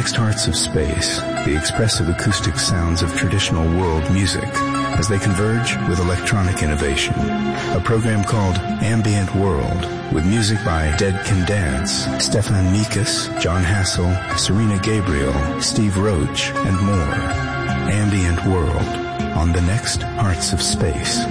next Hearts of Space, the expressive acoustic sounds of traditional world music as they converge with electronic innovation. A program called Ambient World with music by Dead Can Dance, Stefan Mikas, John Hassel, Serena Gabriel, Steve Roach, and more. Ambient World on the next Hearts of Space.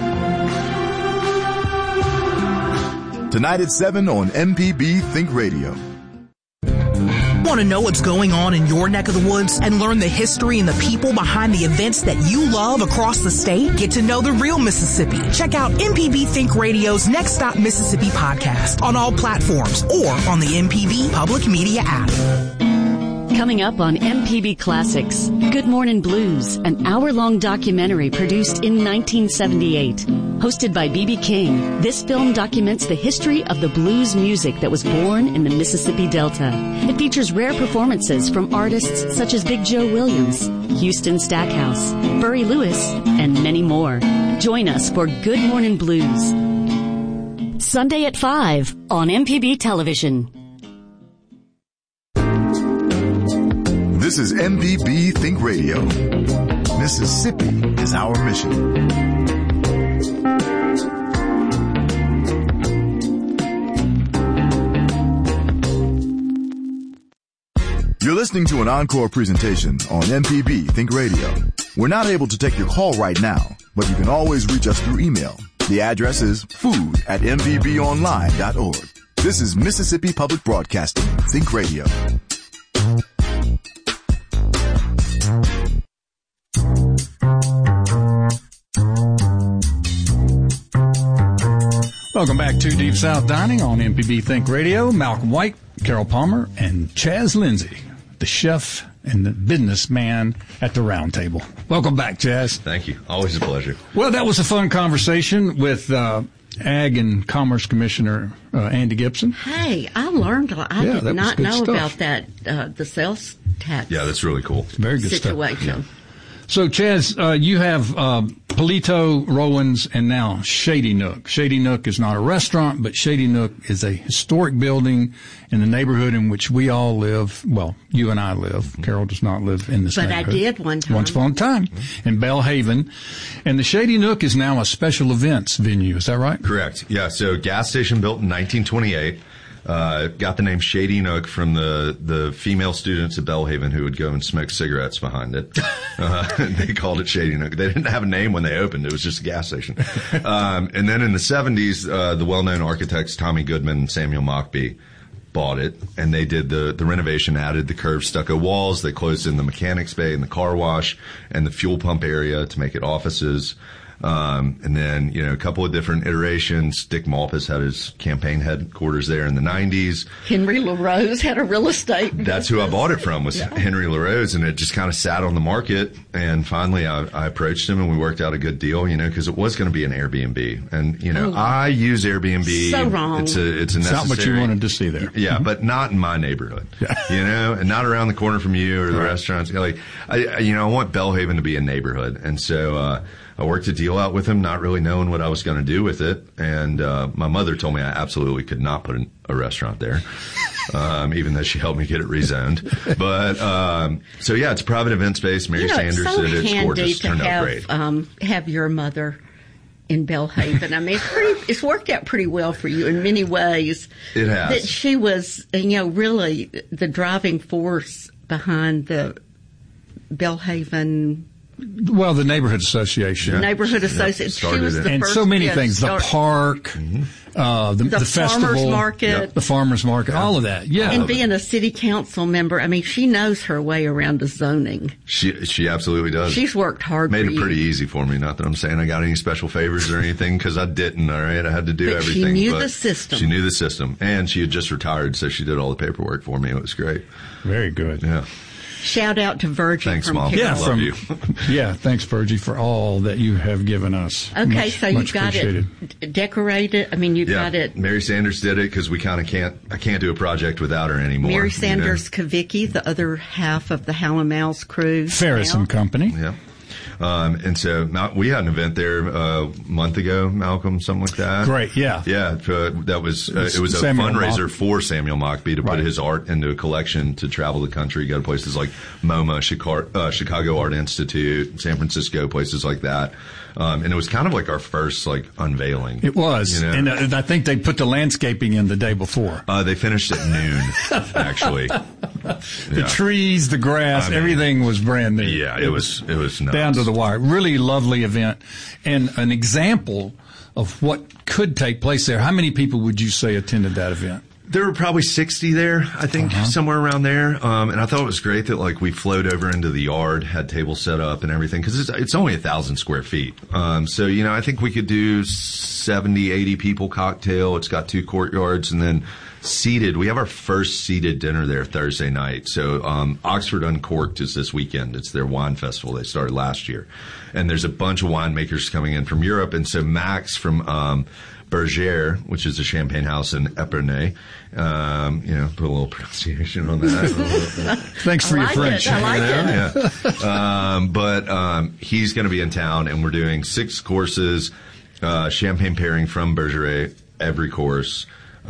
Tonight at 7 on MPB Think Radio. Want to know what's going on in your neck of the woods and learn the history and the people behind the events that you love across the state? Get to know the real Mississippi. Check out MPB Think Radio's Next Stop Mississippi podcast on all platforms or on the MPB Public Media app. Coming up on MPB Classics, Good Morning Blues, an hour-long documentary produced in 1978. Hosted by B.B. King, this film documents the history of the blues music that was born in the Mississippi Delta. It features rare performances from artists such as Big Joe Williams, Houston Stackhouse, Burry Lewis, and many more. Join us for Good Morning Blues. Sunday at 5 on MPB Television. This is MPB Think Radio. Mississippi is our mission. You're listening to an encore presentation on MPB Think Radio. We're not able to take your call right now, but you can always reach us through email. The address is food@mpbonline.org. This is Mississippi Public Broadcasting, Think Radio. Welcome back to Deep South Dining on MPB Think Radio. Malcolm White, Carol Palmer, and Chaz Lindsay, the chef and the businessman at the round table. Welcome back, Chaz. Thank you. Always a pleasure. Well, that was a fun conversation with Ag and Commerce Commissioner Andy Gibson. Hey, I learned a lot. I did not know about that, the sales tax. Yeah, that's really cool. Very good situation. Stuff. Yeah. So, Chaz, you have Polito, Rowan's, and now Shady Nook. Shady Nook is not a restaurant, but Shady Nook is a historic building in the neighborhood in which we all live. Well, you and I live. Carol does not live in this neighborhood. But I did one time. Once upon a time in Belhaven. And the Shady Nook is now a special events venue. Is that right? Correct. Yeah, so gas station built in 1928. Got the name Shady Nook from the female students at Belhaven who would go and smoke cigarettes behind it. They called it Shady Nook. They didn't have a name when they opened. It was just a gas station. And then in the 70s, the well-known architects Tommy Goodman and Samuel Mockbee bought it, and they did the renovation, added the curved stucco walls. They closed in the mechanics bay and the car wash and the fuel pump area to make it offices. And then, a couple of different iterations. Dick Malpas had his campaign headquarters there in the 90s. Henry LaRose had a real estate. That's who I bought it from, was Henry LaRose, and it just kind of sat on the market. And finally, I approached him, and we worked out a good deal, because it was going to be an Airbnb. And, I use Airbnb. So wrong. It's a necessary. It's not what you wanted to see there. Yeah, but not in my neighborhood. And not around the corner from you or the restaurants. I want Belhaven to be a neighborhood. And so, I worked a deal out with him, not really knowing what I was going to do with it. And my mother told me I absolutely could not put a restaurant there, even though she helped me get it rezoned. But so it's a private event space. Mary Sanders did it. It's gorgeous. Turned out great. Have your mother in Belhaven. I mean, it's worked out pretty well for you in many ways. It has. That she was, really the driving force behind the Belhaven. Well, the Neighborhood Association. Yeah. Neighborhood Association. She was the and first, so many things. The park, the festival. Farmers Market. The Farmers Market, all of that. Yeah. And being a city council member, I mean, she knows her way around the zoning. She absolutely does. She's worked hard Made for it pretty easy for me. Not that I'm saying I got any special favors or anything, because I didn't, all right? I had to do everything. She knew the system. She knew the system. And she had just retired, so she did all the paperwork for me. It was great. Very good. Yeah. Shout out to Virgie. Thanks, from Mom. Carol. Yeah, love you. Thanks, Virgie, for all that you have given us. Okay, so you've got it decorated. I mean, you've got it. Mary Sanders did it because we kind of I can't do a project without her anymore. Mary Sanders Kavicki, the other half of the Hal and Mal's crew. Ferris and Company. Yeah. And so we had an event there a month ago, Malcolm, something like that. Great, yeah. Yeah, that was it was a Samuel fundraiser Mock. for Samuel Mockbee to put his art into a collection to travel the country, go to places like MoMA, Chicago Art Institute, San Francisco, places like that. And it was kind of like our first unveiling. It was, you know? and I think they put the landscaping in the day before. They finished at noon, actually. The trees, the grass, everything was brand new. Yeah, it was nuts. Down to the wire. Really lovely event, and an example of what could take place there. How many people would you say attended that event? There were probably 60 there, I think, somewhere around there. And I thought it was great that we flowed over into the yard, had tables set up and everything, because it's only 1,000 square feet. So, I think we could do 70, 80 people cocktail. It's got 2 courtyards, and then seated. We have our first seated dinner there Thursday night. So, Oxford Uncorked is this weekend. It's their wine festival. They started last year. And there's a bunch of winemakers coming in from Europe. And so Max from, Bergère, which is a champagne house in Epernay. Put a little pronunciation on that. Thanks for your French. I like it. Yeah. But he's going to be in town, and we're doing 6 courses, champagne pairing from Bergère every course.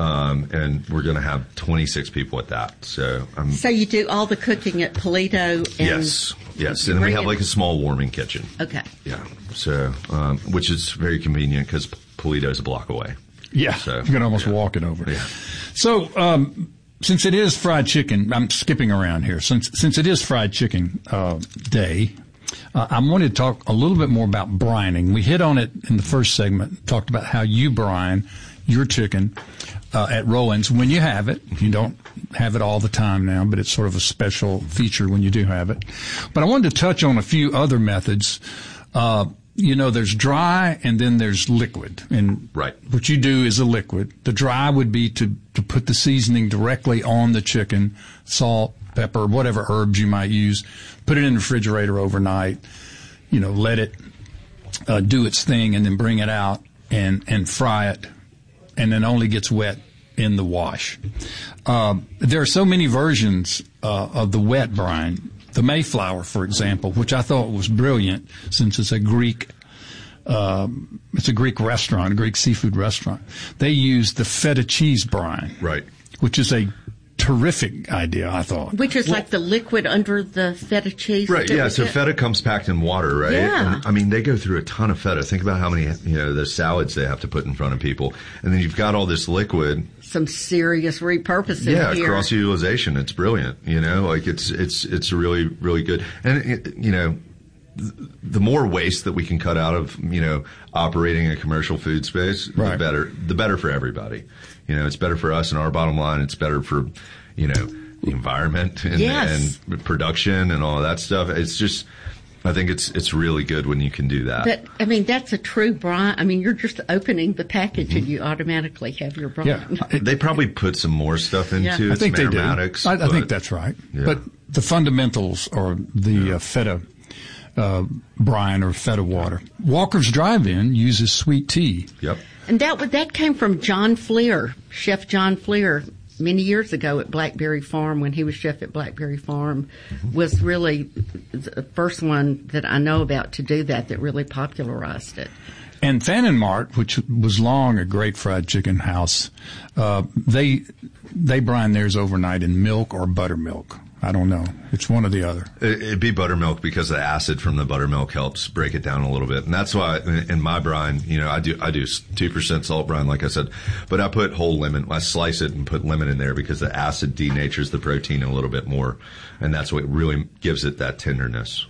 And we're going to have 26 people at that. So you do all the cooking at Polito? Yes. And we have a small warming kitchen. Okay. Yeah. So, which is very convenient because Polito's a block away. Yeah. So, you can almost walk it over. Yeah. So, since it is fried chicken, I'm skipping around here. Since it is fried chicken, day, I wanted to talk a little bit more about brining. We hit on it in the first segment, talked about how you brine your chicken, at Rowan's when you have it. You don't have it all the time now, but it's sort of a special feature when you do have it. But I wanted to touch on a few other methods. There's dry and then there's liquid. And what you do is a liquid. The dry would be to put the seasoning directly on the chicken, salt, pepper, whatever herbs you might use, put it in the refrigerator overnight, let it do its thing, and then bring it out and fry it, and then only gets wet in the wash. There are so many versions of the wet brine. The Mayflower, for example, which I thought was brilliant, since it's a Greek restaurant, a Greek seafood restaurant. They use the feta cheese brine, which is a terrific idea, I thought. Which is like the liquid under the feta cheese. Right, yeah. So feta comes packed in water, right? Yeah. And, they go through a ton of feta. Think about how many, the salads they have to put in front of people. And then you've got all this liquid. Some serious repurposing here. Yeah, cross-utilization. It's brilliant, it's really, really good. And, the more waste that we can cut out of, operating a commercial food space, the better for everybody. It's better for us and our bottom line. It's better for, the environment and production and all of that stuff. It's just, I think it's really good when you can do that. But, that's a true brine. You're just opening the package and you automatically have your brine. Yeah. They probably put some more stuff into it. I think they do. Aromatics, I think that's right. Yeah. But the fundamentals are the feta brine or feta water. Walker's Drive-In uses sweet tea. Yep. And that came from John Fleer, Chef John Fleer, many years ago at Blackberry Farm, when he was chef at Blackberry Farm, was really the first one that I know about to do that really popularized it. And Fannin Mart, which was long a great fried chicken house, they brine theirs overnight in milk or buttermilk. I don't know. It's one or the other. It'd be buttermilk, because the acid from the buttermilk helps break it down a little bit. And that's why in my brine, I do 2% salt brine, like I said, but I put whole lemon. I slice it and put lemon in there because the acid denatures the protein a little bit more. And that's what really gives it that tenderness.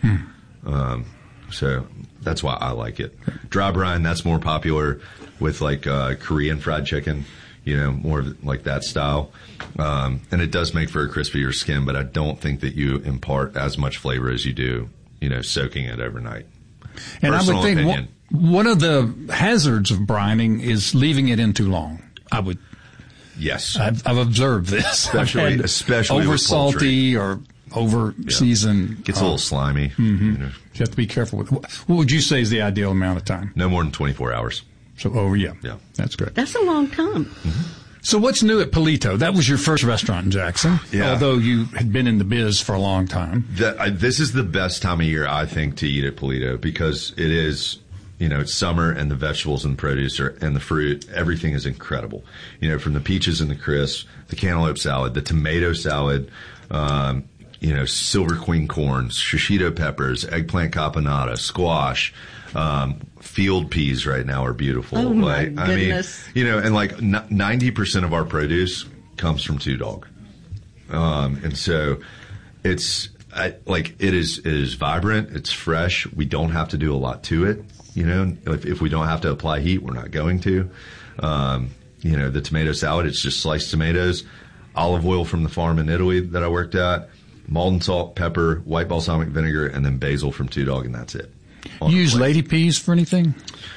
So that's why I like it. Dry brine, that's more popular with Korean fried chicken. More like that style. And it does make for a crispier skin, but I don't think that you impart as much flavor as you do, soaking it overnight. And Personal I would think one of the hazards of brining is leaving it in too long. Yes. I've observed this. Especially over with salty or over seasoned. Gets a little slimy. Mm-hmm. You have to be careful with it. What would you say is the ideal amount of time? No more than 24 hours. So, yeah, that's great. That's a long time. Mm-hmm. So what's new at Polito? That was your first restaurant in Jackson, although you had been in the biz for a long time. This is the best time of year, I think, to eat at Polito because it is, it's summer and the vegetables and the produce and the fruit, everything is incredible. From the peaches and the crisps, the cantaloupe salad, the tomato salad, Silver Queen corns, shishito peppers, eggplant caponata, squash, field peas right now are beautiful. Oh my goodness. And like 90% of our produce comes from Two Dog. And so it is vibrant, it's fresh. We don't have to do a lot to it. If we don't have to apply heat, we're not going to. The tomato salad, it's just sliced tomatoes, olive oil from the farm in Italy that I worked at, Maldon salt, pepper, white balsamic vinegar, and then basil from Two Dog, and that's it. You use lady peas for anything?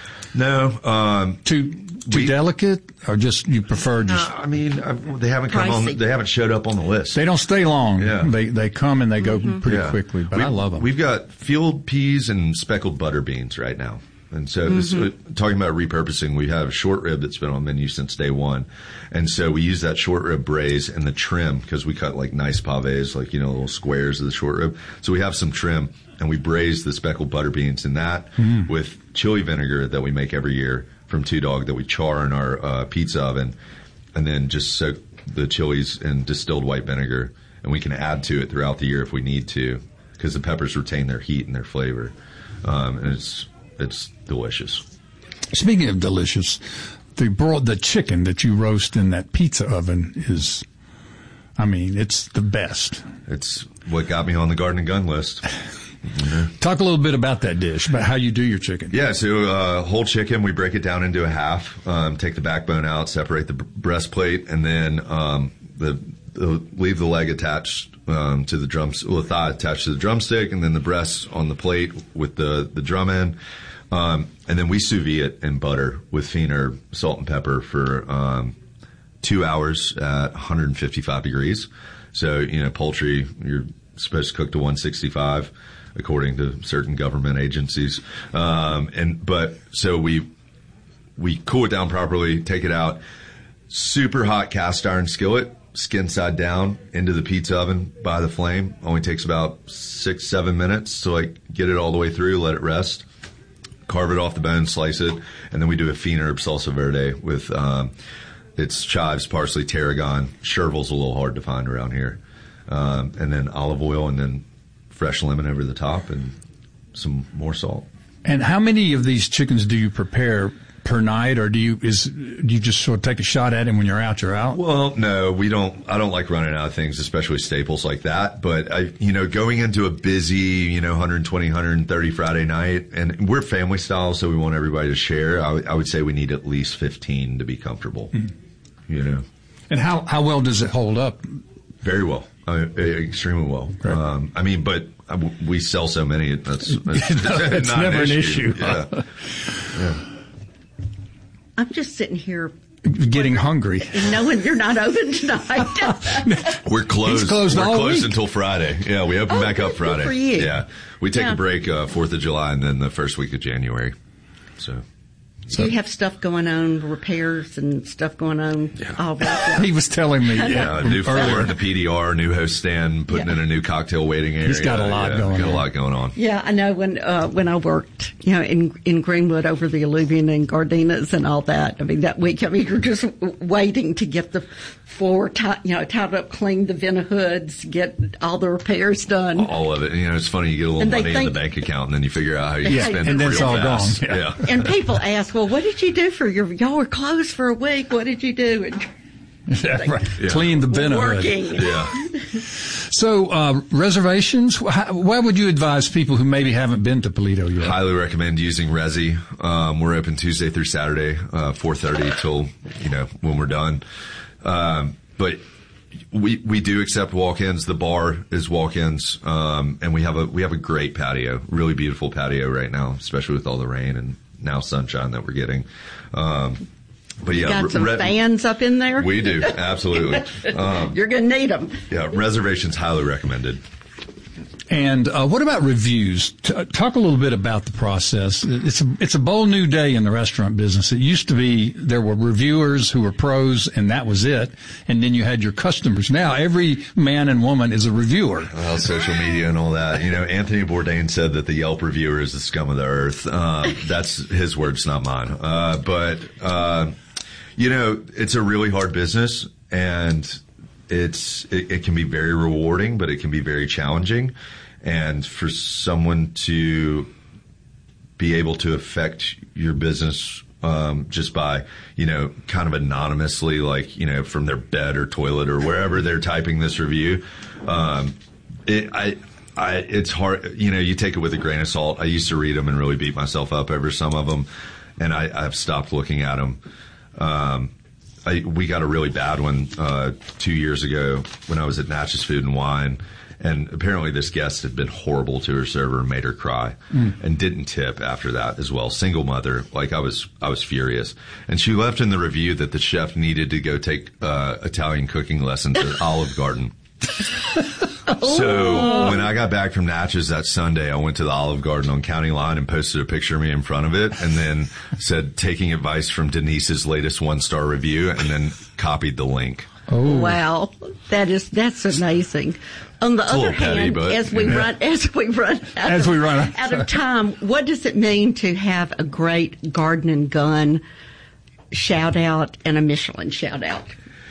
No. Too delicate, or just you prefer just? No, they haven't come on. They haven't showed up on the list. They don't stay long. Yeah. They come and they go pretty quickly. But I love them. We've got field peas and speckled butter beans right now. And so talking about repurposing, we have a short rib that's been on menu since day one. And so we use that short rib braise and the trim because we cut like nice pavés, like, little squares of the short rib. So we have some trim and we braise the speckled butter beans in that with chili vinegar that we make every year from Two Dog that we char in our pizza oven and then just soak the chilies in distilled white vinegar. And we can add to it throughout the year if we need to because the peppers retain their heat and their flavor. And it's delicious. Speaking of delicious, the chicken that you roast in that pizza oven is, it's the best. It's what got me on the Garden and Gun list. Talk a little bit about that dish, about how you do your chicken. Yeah, so whole chicken, we break it down into a half, take the backbone out, separate the breastplate, and then leave the leg attached to the the thigh attached to the drumstick, and then the breast on the plate with the drum end. And then we sous vide it in butter with fiend herb, salt, and pepper for 2 hours at 155 degrees. So, poultry, you're supposed to cook to 165 according to certain government agencies. So we cool it down properly, take it out, super hot cast iron skillet, skin side down into the pizza oven by the flame. Only takes about 6-7 minutes to get it all the way through, let it rest. Carve it off the bone, slice it, and then we do a fiend herb salsa verde with it's chives, parsley, tarragon. Chervil's a little hard to find around here, and then olive oil, and then fresh lemon over the top, and some more salt. And how many of these chickens do you prepare per night, or do you just sort of take a shot at it when you're out, you're out? Well, no, we don't. I don't like running out of things, especially staples like that. But going into a busy, 120, 130 Friday night, and we're family style, so we want everybody to share. I would say we need at least 15 to be comfortable. And how well does it hold up? Very well. Extremely well. Right. But we sell so many. That's it's not never an issue. Yeah. I'm just sitting here getting hungry, knowing you're not open tonight. We're closed. We're closed until Friday. Yeah, we open back up Friday. Good for you. Yeah, we take a break 4th of July and then the first week of January. So you have stuff going on, repairs and stuff going on. Yeah. All that. He was telling me. New floor in the PDR, new host stand, putting in a new cocktail waiting area. He's got a lot going on. Got a lot going on. Yeah, I know when I worked, in Greenwood over the Alluvion and Gardenas and all that. That week, you're just waiting to get the floor tied up, clean the vent hoods, get all the repairs done. All of it. It's funny, you get a little money in the bank account and then you figure out how you can spend it then real it's all fast. gone. Yeah. And people ask, well, what did you do for y'all were closed for a week. What did you do? And right. Clean the bin working. Yeah. So, reservations, why would you advise people who maybe haven't been to Polito yet? Highly recommend using Resi. We're open Tuesday through Saturday, 4:30 till, when we're done. But we do accept walk-ins. The bar is walk-ins. And we have a great patio, really beautiful patio right now, especially with all the rain and now sunshine that we're getting. But yeah, got some fans up in there? We do, absolutely. You're going to need them. Yeah, reservations highly recommended. And what about reviews? Talk a little bit about the process. It's a bold new day in the restaurant business. It used to be there were reviewers who were pros, and that was it. And then you had your customers. Now every man and woman is a reviewer. Well, social media and all that. Anthony Bourdain said that the Yelp reviewer is the scum of the earth. That's his words, not mine. But it's a really hard business, and it can be very rewarding, but it can be very challenging. And for someone to be able to affect your business just by, kind of anonymously, from their bed or toilet or wherever they're typing this review, it's hard. You take it with a grain of salt. I used to read them and really beat myself up over some of them, and I've stopped looking at them. We got a really bad one 2 years ago when I was at Natchez Food and Wine, and apparently this guest had been horrible to her server and made her cry, and didn't tip after that as well. Single mother, I was furious, and she left in the review that the chef needed to go take Italian cooking lessons at Olive Garden. So when I got back from Natchez that Sunday, I went to the Olive Garden on County Line and posted a picture of me in front of it, and then said, taking advice from Denise's latest 1-star review, and then copied the link. Oh. Wow. That's amazing. On the other hand, as we run out of time, what does it mean to have a great Garden and Gun shout out and a Michelin shout out?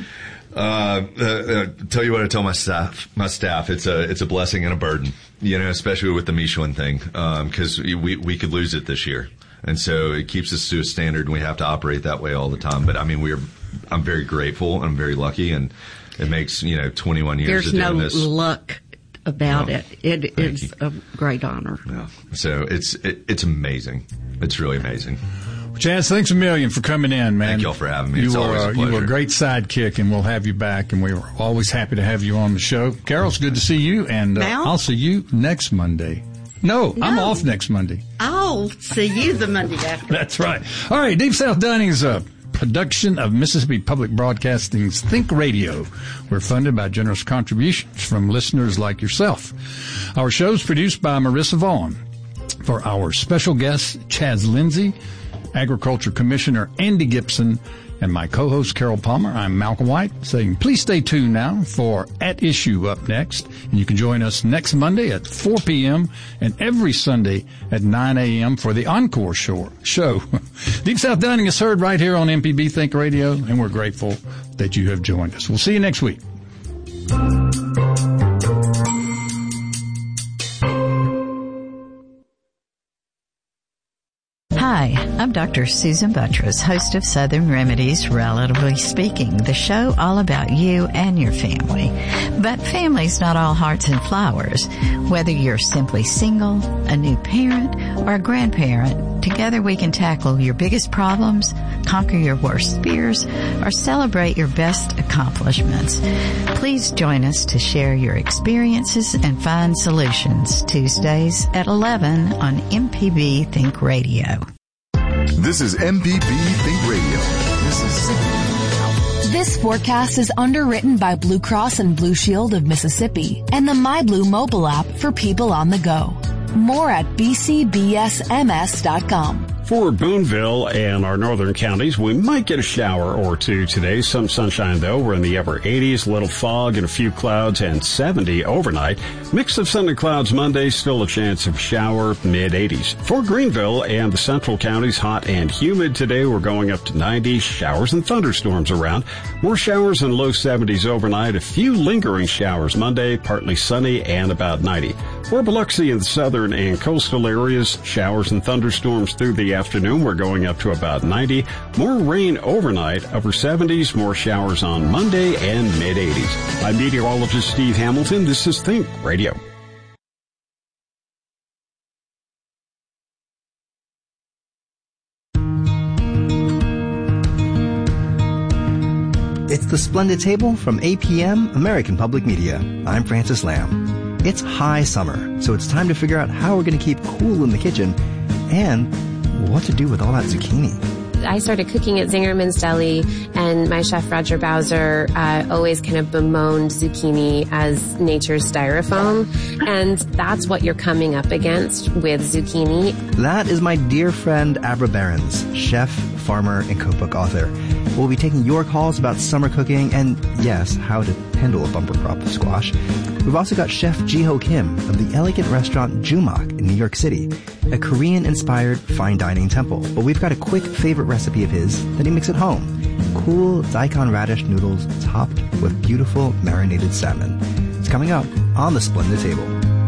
Tell you what I tell my staff, it's a blessing and a burden, especially with the Michelin thing, because we could lose it this year. And so it keeps us to a standard, and we have to operate that way all the time. But I'm very grateful. I'm very lucky, and it makes, 21 years of doing this. There's no luck about it. It is a great honor. Yeah. So it's amazing. It's really amazing. Chance, thanks a million for coming in, man. Thank y'all for having me. It's always a pleasure. You were a great sidekick, and we'll have you back, and we were always happy to have you on the show. Carol, it's good to see you, and I'll see you next Monday. No, I'm off next Monday. I'll see you the Monday after. That's right. All right, Deep South Dining is a production of Mississippi Public Broadcasting's Think Radio. We're funded by generous contributions from listeners like yourself. Our show is produced by Marissa Vaughn. For our special guests, Chaz Lindsay, Agriculture Commissioner Andy Gibson, and my co-host Carol Palmer, I'm Malcolm White, saying please stay tuned now for At Issue up next. And you can join us next Monday at 4 p.m. and every Sunday at 9 a.m. for the Encore show. Deep South Dining is heard right here on MPB Think Radio, and we're grateful that you have joined us. We'll see you next week. Hi, I'm Dr. Susan Buttress, host of Southern Remedies, Relatively Speaking, the show all about you and your family. But family's not all hearts and flowers. Whether you're simply single, a new parent, or a grandparent, together we can tackle your biggest problems, conquer your worst fears, or celebrate your best accomplishments. Please join us to share your experiences and find solutions. Tuesdays at 11 on MPB Think Radio. This is MPB Think Radio, Mississippi. This forecast is underwritten by Blue Cross and Blue Shield of Mississippi and the MyBlue mobile app for people on the go. More at bcbsms.com. For Boonville and our northern counties, we might get a shower or two today. Some sunshine, though. We're in the upper 80s, little fog and a few clouds, and 70 overnight. Mix of sun and clouds Monday, still a chance of shower, mid-80s. For Greenville and the central counties, hot and humid today. We're going up to 90, showers and thunderstorms around. More showers and low 70s overnight. A few lingering showers Monday, partly sunny and about 90. For Biloxi and the southern and coastal areas, showers and thunderstorms through the afternoon. We're going up to about 90. More rain overnight, upper 70s. More showers on Monday and mid-80s. I'm meteorologist Steve Hamilton. This is Think Radio. It's the Splendid Table from APM, American Public Media. I'm Francis Lamb. It's high summer, so it's time to figure out how we're going to keep cool in the kitchen and what to do with all that zucchini. I started cooking at Zingerman's Deli, and my chef Roger Bowser always kind of bemoaned zucchini as nature's styrofoam, and that's what you're coming up against with zucchini. That is my dear friend Abra Behrens, chef, farmer, and cookbook author. We'll be taking your calls about summer cooking and, yes, how to handle a bumper crop of squash. We've also got Chef Jiho Kim of the elegant restaurant Jumak in New York City, a Korean-inspired fine dining temple. But we've got a quick favorite recipe of his that he makes at home. Cool daikon radish noodles topped with beautiful marinated salmon. It's coming up on the Splendid Table.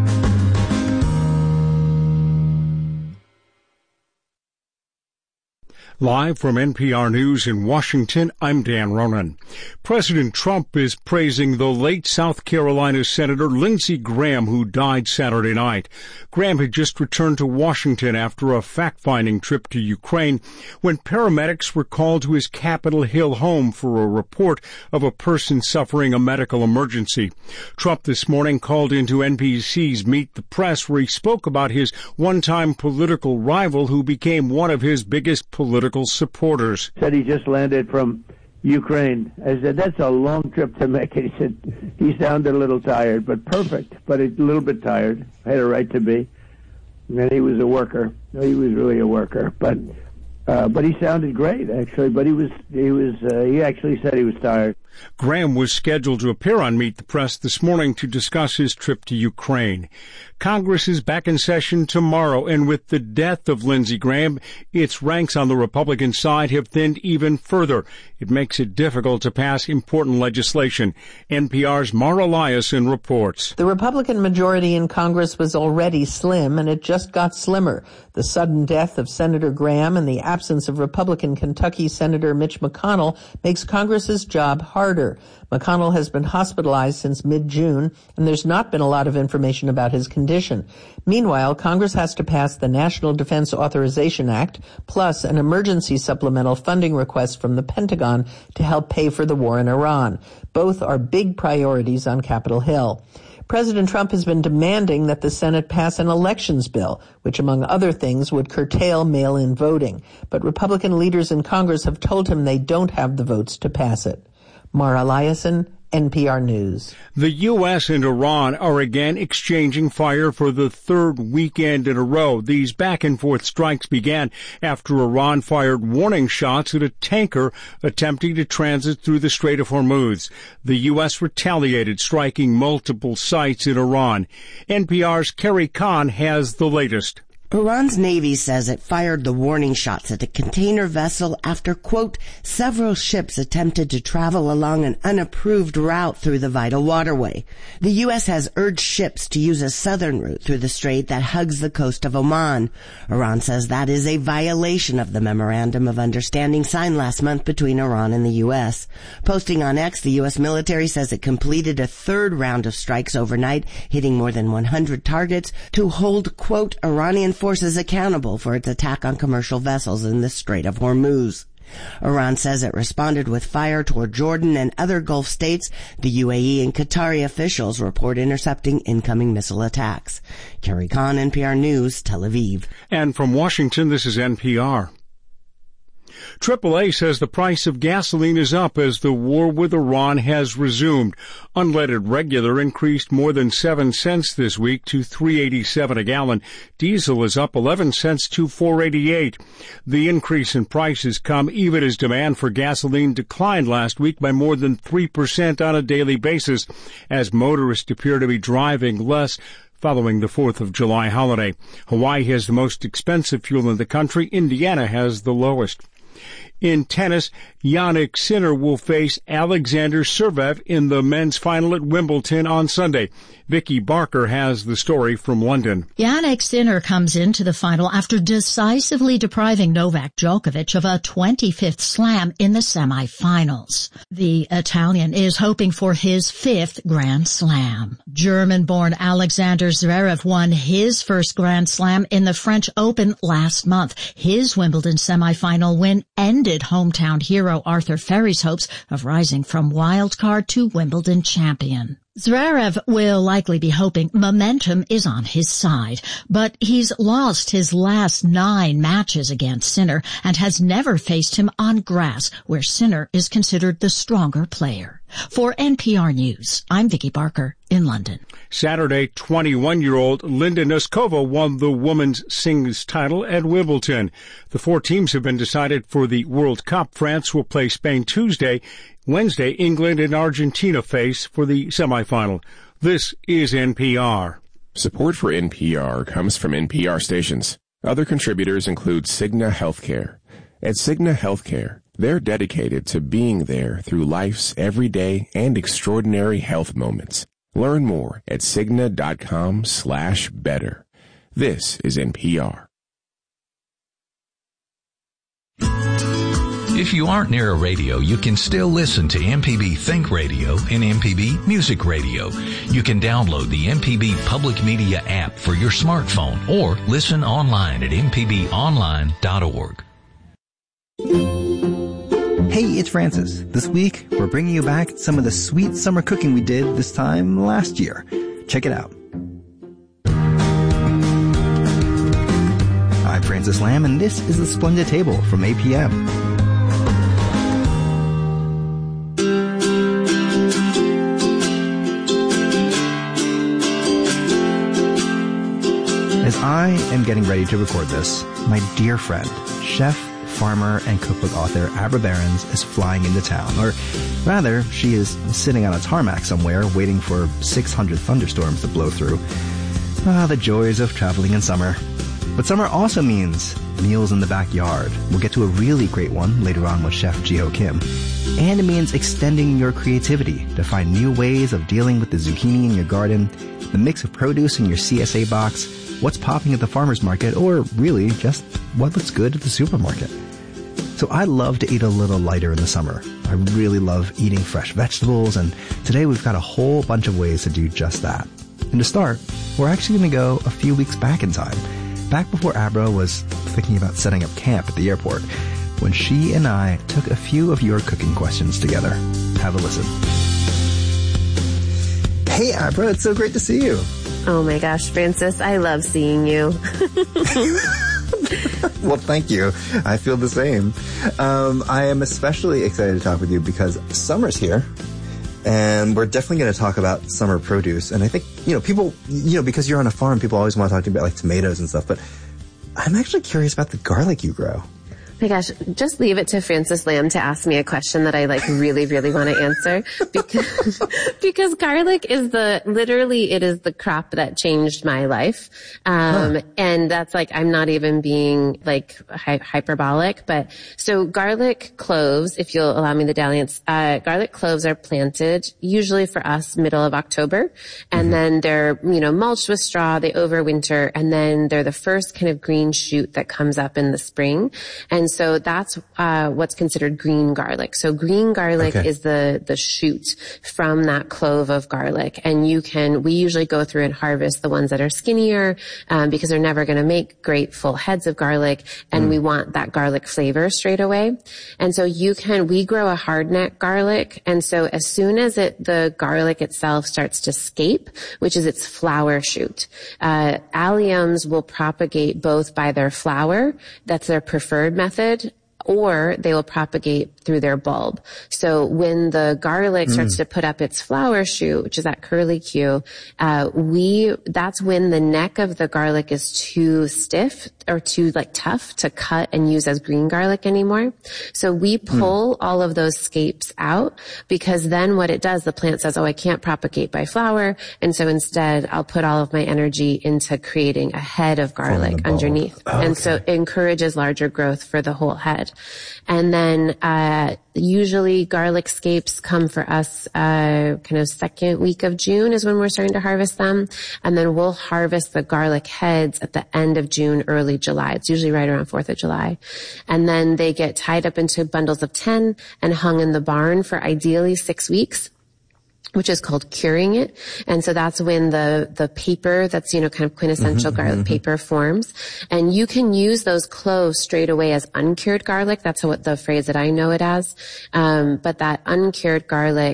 Live from NPR News in Washington, I'm Dan Ronan. President Trump is praising the late South Carolina Senator Lindsey Graham, who died Saturday night. Graham had just returned to Washington after a fact-finding trip to Ukraine when paramedics were called to his Capitol Hill home for a report of a person suffering a medical emergency. Trump this morning called into NBC's Meet the Press, where he spoke about his one-time political rival who became one of his biggest political supporters. Said he just landed from Ukraine. I said, that's a long trip to make. And he said he sounded a little tired, but perfect, but a little bit tired. Had a right to be. And he was a worker. He was really a worker, but he sounded great, actually. But he actually said he was tired. Graham was scheduled to appear on Meet the Press this morning to discuss his trip to Ukraine. Congress is back in session tomorrow, and with the death of Lindsey Graham, its ranks on the Republican side have thinned even further. It makes it difficult to pass important legislation. NPR's Mara Liasson reports. The Republican majority in Congress was already slim, and it just got slimmer. The sudden death of Senator Graham and the absence of Republican Kentucky Senator Mitch McConnell makes Congress's job harder. McConnell has been hospitalized since mid-June, and there's not been a lot of information about his condition. Meanwhile, Congress has to pass the National Defense Authorization Act, plus an emergency supplemental funding request from the Pentagon to help pay for the war in Iran. Both are big priorities on Capitol Hill. President Trump has been demanding that the Senate pass an elections bill, which, among other things, would curtail mail-in voting. But Republican leaders in Congress have told him they don't have the votes to pass it. Mara Liasson, NPR News. The U.S. and Iran are again exchanging fire for the third weekend in a row. These back-and-forth strikes began after Iran fired warning shots at a tanker attempting to transit through the Strait of Hormuz. The U.S. retaliated, striking multiple sites in Iran. NPR's Carrie Kahn has the latest. Iran's Navy says it fired the warning shots at a container vessel after, quote, several ships attempted to travel along an unapproved route through the vital waterway. The U.S. has urged ships to use a southern route through the strait that hugs the coast of Oman. Iran says that is a violation of the Memorandum of Understanding signed last month between Iran and the U.S. Posting on X, the U.S. military says it completed a third round of strikes overnight, hitting more than 100 targets to hold, quote, Iranian forces accountable for its attack on commercial vessels in the Strait of Hormuz. Iran says it responded with fire toward Jordan and other Gulf states. The UAE and Qatari officials report intercepting incoming missile attacks. Carrie Kahn, NPR News, Tel Aviv. And from Washington, this is NPR. AAA says the price of gasoline is up as the war with Iran has resumed. Unleaded regular increased more than 7 cents this week to $3.87 a gallon. Diesel is up 11 cents to $4.88. The increase in prices come even as demand for gasoline declined last week by more than 3% on a daily basis, as motorists appear to be driving less following the 4th of July holiday. Hawaii has the most expensive fuel in the country. Indiana has the lowest. In tennis, Jannik Sinner will face Alexander Zverev in the men's final at Wimbledon on Sunday. Vicky Barker has the story from London. Jannik Sinner comes into the final after decisively depriving Novak Djokovic of a 25th slam in the semifinals. The Italian is hoping for his 5th Grand Slam. German-born Alexander Zverev won his first Grand Slam in the French Open last month. His Wimbledon semifinal win ended hometown hero Arthur Ferry's hopes of rising from wild card to Wimbledon champion. Zverev will likely be hoping momentum is on his side, but he's lost his last 9 matches against Sinner and has never faced him on grass, where Sinner is considered the stronger player. For NPR News, I'm Vicki Barker in London. Saturday, 21-year-old Linda Noskova won the women's singles title at Wimbledon. The 4 teams have been decided for the World Cup. France will play Spain Tuesday. Wednesday, England and Argentina face for the semifinal. This is NPR. Support for NPR comes from NPR stations. Other contributors include Cigna Healthcare. At Cigna Healthcare, they're dedicated to being there through life's everyday and extraordinary health moments. Learn more at Cigna.com/better. This is NPR. If you aren't near a radio, you can still listen to MPB Think Radio and MPB Music Radio. You can download the MPB Public Media app for your smartphone or listen online at mpbonline.org. Hey, it's Francis. This week, we're bringing you back some of the sweet summer cooking we did this time last year. Check it out. I'm Francis Lamb, and this is The Splendid Table from APM. As I am getting ready to record this, my dear friend, chef, farmer, and cookbook author Abra Behrens is flying into town. Or rather, she is sitting on a tarmac somewhere waiting for 600 thunderstorms to blow through. Ah, the joys of traveling in summer. But summer also means meals in the backyard. We'll get to a really great one later on with Chef Ji-Ho Kim. And it means extending your creativity to find new ways of dealing with the zucchini in your garden, the mix of produce in your CSA box, what's popping at the farmer's market, or really just what looks good at the supermarket. So I love to eat a little lighter in the summer. I really love eating fresh vegetables, and today we've got a whole bunch of ways to do just that. And to start, we're actually going to go a few weeks back in time, back before Abra was thinking about setting up camp at the airport, when she and I took a few of your cooking questions together. Have a listen. Hey Abra, it's so great to see you. Oh my gosh, Francis, I love seeing you. Well, thank you. I feel the same. I am especially excited to talk with you because summer's here, and we're definitely going to talk about summer produce. And I think, people, because you're on a farm, people always want to talk to you about like tomatoes and stuff, but I'm actually curious about the garlic you grow. My gosh, just leave it to Francis Lamb to ask me a question that I really, really want to answer because garlic is it is the crop that changed my life. And that's I'm not even being hyperbolic, but so garlic cloves, if you'll allow me the dalliance, garlic cloves are planted usually for us middle of October, and then they're, mulched with straw, they overwinter, and then they're the first kind of green shoot that comes up in the spring. And so that's what's considered green garlic. So green garlic is the shoot from that clove of garlic. And we usually go through and harvest the ones that are skinnier because they're never going to make great full heads of garlic. And we want that garlic flavor straight away. And so we grow a hardneck garlic. And so as soon as the garlic itself starts to scape, which is its flower shoot, alliums will propagate both by their flower. That's their preferred method. Or they will propagate through their bulb. So when the garlic starts to put up its flower shoot, which is that curlicue, that's when the neck of the garlic is too stiff or too tough to cut and use as green garlic anymore. So we pull all of those scapes out because then what it does, the plant says, I can't propagate by flower. And so instead I'll put all of my energy into creating a head of garlic underneath. And so it encourages larger growth for the whole head. And then, usually garlic scapes come for us, kind of second week of June is when we're starting to harvest them. And then we'll harvest the garlic heads at the end of June, early July. It's usually right around 4th of July. And then they get tied up into bundles of 10 and hung in the barn for ideally 6 weeks, which is called curing it. And so that's when the paper that's, kind of quintessential garlic paper forms. And you can use those cloves straight away as uncured garlic. That's what the phrase that I know it as. But that uncured garlic,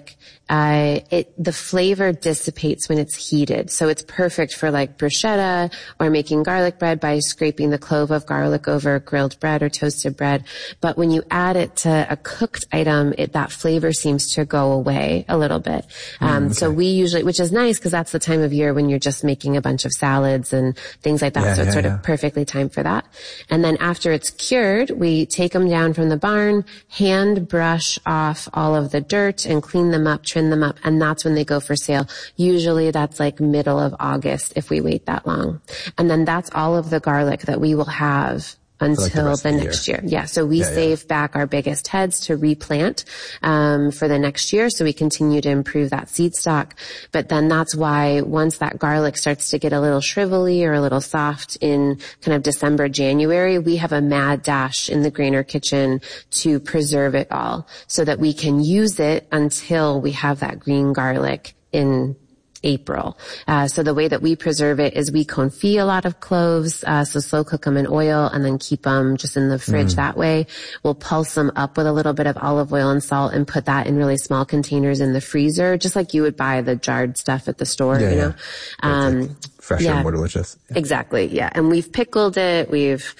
the flavor dissipates when it's heated. So it's perfect for like bruschetta or making garlic bread by scraping the clove of garlic over grilled bread or toasted bread. But when you add it to a cooked item, that flavor seems to go away a little bit. So we usually, which is nice because that's the time of year when you're just making a bunch of salads and things like that. So it's sort of perfectly timed for that. And then after it's cured, we take them down from the barn, hand brush off all of the dirt and clean them up, trim them up, and that's when they go for sale. Usually that's like middle of August if we wait that long. And then that's all of the garlic that we will have until the next year. Yeah. So we save back our biggest heads to replant, for the next year. So we continue to improve that seed stock. But then that's why once that garlic starts to get a little shrivelly or a little soft in kind of December, January, we have a mad dash in the Grainer kitchen to preserve it all so that we can use it until we have that green garlic in April. So the way that we preserve it is we confit a lot of cloves, so slow cook them in oil and then keep them just in the fridge that way. We'll pulse them up with a little bit of olive oil and salt and put that in really small containers in the freezer, just like you would buy the jarred stuff at the store, you know. Like fresher, more delicious. Exactly. Yeah. And we've pickled it. We've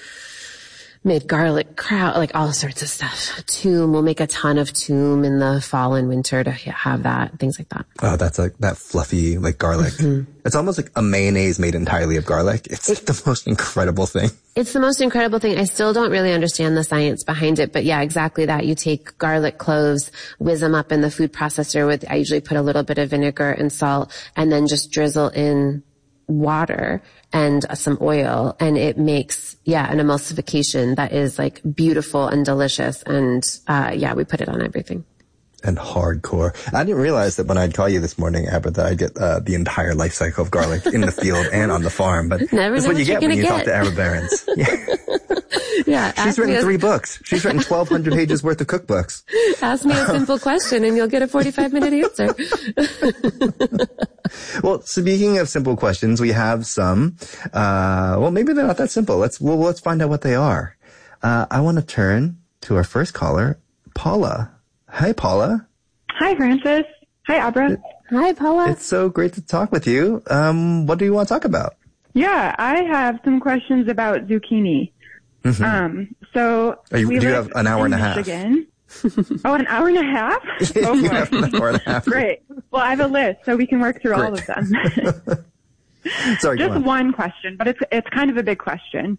made garlic kraut, like all sorts of stuff. Tume, we'll make a ton of tume in the fall and winter to have that, things like that. Oh, that's like that fluffy, like garlic. It's almost like a mayonnaise made entirely of garlic. It's the most incredible thing. It's the most incredible thing. I still don't really understand the science behind it, but yeah, exactly that. You take garlic cloves, whiz them up in the food processor with, I usually put a little bit of vinegar and salt, and then just drizzle in water and some oil, and it makes, an emulsification that is like beautiful and delicious. And, we put it on everything. And hardcore. I didn't realize that when I'd call you this morning, Abra, that I'd get the entire life cycle of garlic in the field and on the farm. But that's what you get when you talk to Abra Behrens. She's written 3 books. She's written 1,200 pages worth of cookbooks. Ask me a simple question and you'll get a 45-minute answer. Well, speaking of simple questions, we have some. Maybe they're not that simple. Let's find out what they are. I want to turn to our first caller, Paula. Hi, Paula. Hi, Francis. Hi, Abra. Hi, Paula. It's so great to talk with you. What do you want to talk about? Yeah, I have some questions about zucchini. Do you have an hour and a half? Michigan. Oh, an hour and a half? Oh, you have an hour and a half. Great. Well, I have a list, so we can work through all of them. Sorry, just one question, but it's kind of a big question.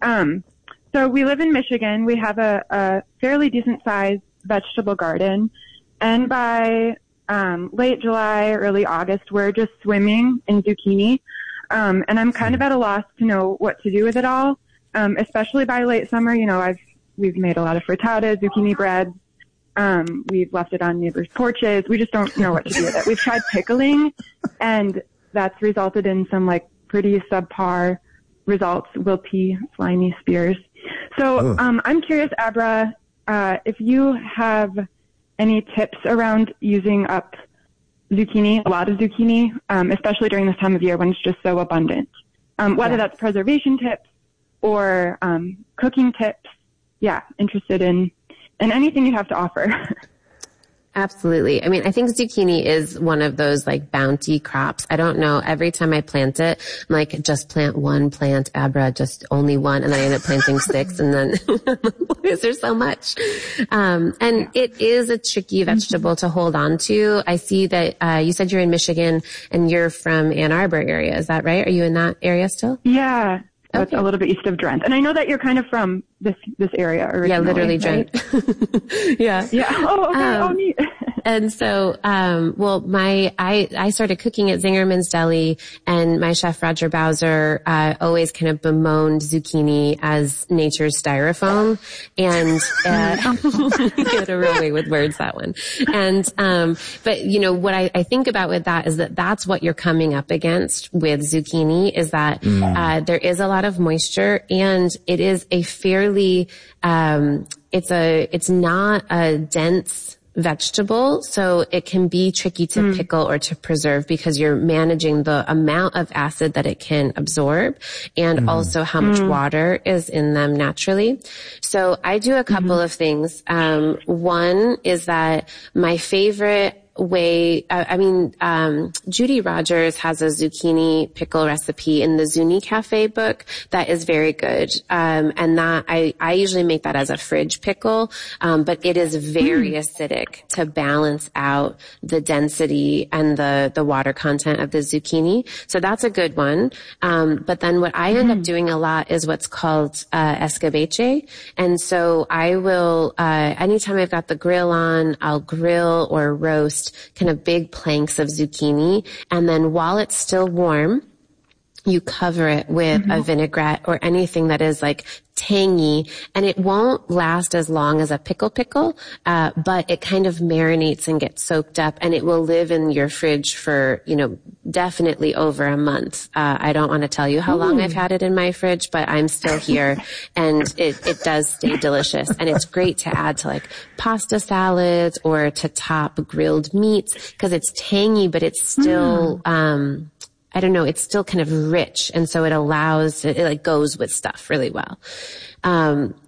So we live in Michigan. We have a fairly decent sized vegetable garden, and by late July, early August, we're just swimming in zucchini, and I'm kind of at a loss to know what to do with it all, especially by late summer. You know, we've made a lot of frittata, zucchini bread. We've left it on neighbors' porches. We just don't know what to do with it. We've tried pickling, and that's resulted in some like pretty subpar results, wilty, slimy spears. So I'm curious, Abra, if you have any tips around using up zucchini, a lot of zucchini, especially during this time of year when it's just so abundant, whether that's preservation tips or cooking tips. Yeah, interested in anything you have to offer. Absolutely. I mean, I think zucchini is one of those like bounty crops. I don't know. Every time I plant it, I'm like, just plant one plant, Abra, just only one. And then I end up planting 6 and then why is there so much? And it is a tricky vegetable to hold on to. I see that, you said you're in Michigan and you're from Ann Arbor area. Is that right? Are you in that area still? Yeah. That's a little bit east of Drent. And I know that you're kind of from this area originally. Yeah, literally right? Drent. Yeah. Oh, okay. Neat. And so, I started cooking at Zingerman's Deli, and my chef Roger Bowser, always kind of bemoaned zucchini as nature's styrofoam. And, you had a real way with words, that one. And, but you know, what I think about with that is that that's what you're coming up against with zucchini is that, there is a lot of moisture, and it is a fairly, it's not a dense vegetable, so it can be tricky to pickle or to preserve because you're managing the amount of acid that it can absorb and also how much water is in them naturally. So I do a couple of things. One is that my favorite way, Judy Rogers has a zucchini pickle recipe in the Zuni Cafe book that is very good. And that I usually make that as a fridge pickle. But it is very acidic to balance out the density and the water content of the zucchini. So that's a good one. But then what I end up doing a lot is what's called escabeche. And so I will, anytime I've got the grill on, I'll grill or roast kind of big planks of zucchini. And then while it's still warm, you cover it with a vinaigrette or anything that is like tangy, and it won't last as long as a pickle, but it kind of marinates and gets soaked up, and it will live in your fridge for, definitely over a month. I don't want to tell you how long I've had it in my fridge, but I'm still here, and it does stay delicious, and it's great to add to like pasta salads or to top grilled meats because it's tangy, but it's still, I don't know, it's still kind of rich. And so it like goes with stuff really well.